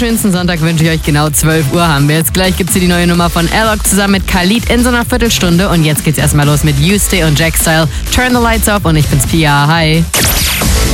wunderschönsten Sonntag wünsche ich euch. Genau 12 Uhr haben wir jetzt. Gleich gibt's hier die neue Nummer von Alok zusammen mit Khalid in so einer Viertelstunde. Und jetzt geht's erstmal los mit You Stay und Jack Style. Turn the Lights Off und ich bin's Pia. Hi.